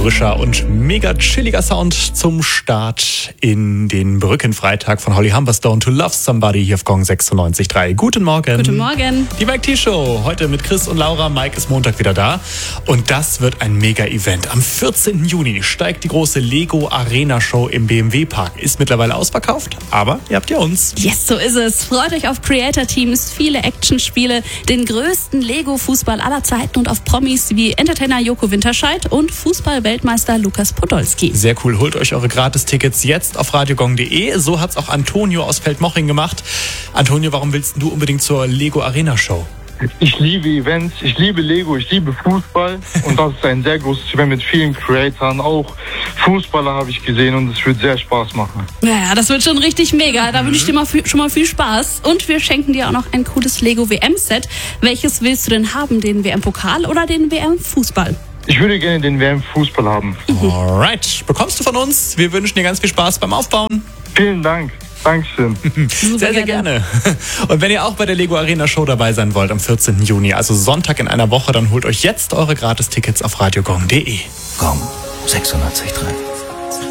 frischer und mega chilliger Sound zum Start in den Brückenfreitag von Holly Humberstone to Love Somebody hier auf Gong 96.3. Guten Morgen. Guten Morgen. Die Mike T Show. Heute mit Chris und Laura. Mike ist Montag wieder da. Und das wird ein Mega-Event. Am 14. Juni steigt die große Lego Arena Show im BMW Park. Ist mittlerweile ausverkauft, aber ihr habt ja uns. Yes, so ist es. Freut euch auf Creator-Teams, viele Actionspiele, den größten Lego-Fußball aller Zeiten und auf Promis wie Entertainer Joko Winterscheid und Fußball-Weltmeister Lukas Podolski. Sehr cool. Holt euch eure Gratis-Tickets jetzt auf radiogong.de. So hat's auch Antonio aus Feldmoching gemacht. Antonio, warum willst du unbedingt zur Lego Arena Show? Ich liebe Events, ich liebe Lego, ich liebe Fußball und das ist ein sehr großes Event mit vielen Creatoren. Auch Fußballer habe ich gesehen und es wird sehr Spaß machen. Ja, das wird schon richtig mega. Da wünsche ich dir schon mal viel Spaß. Und wir schenken dir auch noch ein cooles Lego WM-Set. Welches willst du denn haben? Den WM-Pokal oder den WM-Fußball? Ich würde gerne den WM-Fußball haben. Alright, bekommst du von uns. Wir wünschen dir ganz viel Spaß beim Aufbauen. Vielen Dank. Dankeschön. Sehr, sehr gerne. Und wenn ihr auch bei der Lego Arena Show dabei sein wollt am 14. Juni, also Sonntag in einer Woche, dann holt euch jetzt eure Gratis-Tickets auf radiogong.de. Gong 96.3.